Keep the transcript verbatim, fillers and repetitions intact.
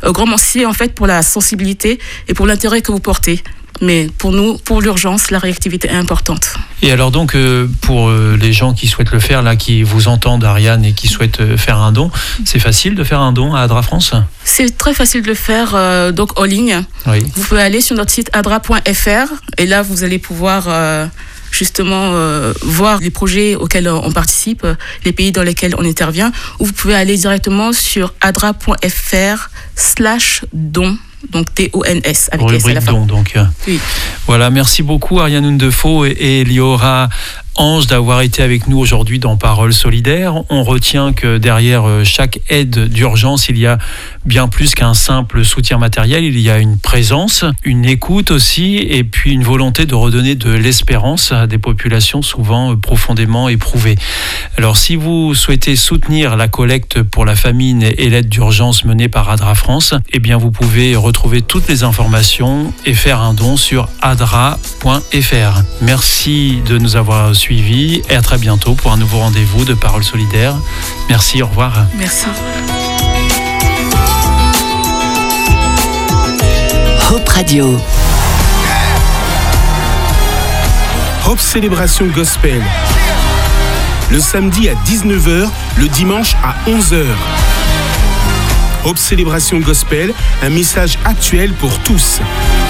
euh, grand merci en fait pour la sensibilité et pour l'intérêt que vous portez. Mais pour nous, pour l'urgence, la réactivité est importante. Et alors donc, euh, pour euh, les gens qui souhaitent le faire, là, qui vous entendent, Ariane, et qui souhaitent euh, faire un don, c'est facile de faire un don à Adra France ? C'est très facile de le faire euh, donc en ligne. Oui. Vous pouvez aller sur notre site adra point f r et là, vous allez pouvoir euh, justement euh, voir les projets auxquels on participe, les pays dans lesquels on intervient, ou vous pouvez aller directement sur adra point f r slash don. Donc T O N S avec S à la fin. Don, donc. Oui. Voilà, merci beaucoup Ariane Ndefo et, et Liora Ange d'avoir été avec nous aujourd'hui dans Paroles solidaires. On retient que derrière chaque aide d'urgence, il y a bien plus qu'un simple soutien matériel. Il y a une présence, une écoute aussi, et puis une volonté de redonner de l'espérance à des populations souvent profondément éprouvées. Alors, si vous souhaitez soutenir la collecte pour la famine et l'aide d'urgence menée par Adra France, eh bien, vous pouvez retrouver toutes les informations et faire un don sur adra point f r. Merci de nous avoir suivis et à très bientôt pour un nouveau rendez-vous de Paroles solidaires. Merci, au revoir. Merci. Hope Radio. Hope Célébration Gospel. Le samedi à dix-neuf heures, le dimanche à onze heures. Hope Célébration Gospel, un message actuel pour tous.